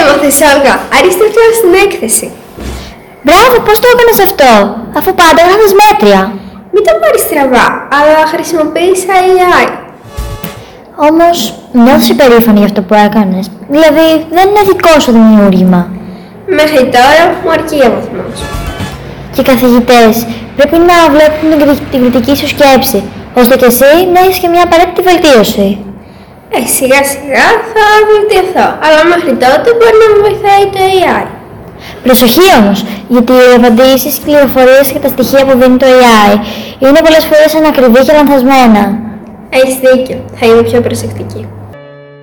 έμαθες αργά. Αριστεύτηκα στην έκθεση. Μπράβο, πώς το έκανες αυτό, αφού πάντα γράφεις μέτρια. Μην το πάρεις στραβά, αλλά χρησιμοποίησα AI. Όμως, νιώθεις υπερήφανη για αυτό που έκανες. Δηλαδή, δεν είναι δικό σου δημιούργημα. Μέχρι τώρα μου αρκεί ο βαθμός. Και οι καθηγητές πρέπει να βλέπουν την κριτική σου σκέψη, ώστε και εσύ να έχεις και μια απαραίτητη βελτίωση. Σιγά σιγά θα βελτιωθώ, αλλά μέχρι τότε μπορεί να με βοηθάει το AI. Προσοχή όμως, γιατί οι απαντήσεις, οι πληροφορίες και τα στοιχεία που δίνει το AI είναι πολλές φορές ανακριβή και λανθασμένα. Έχεις δίκιο, θα είμαι πιο προσεκτική.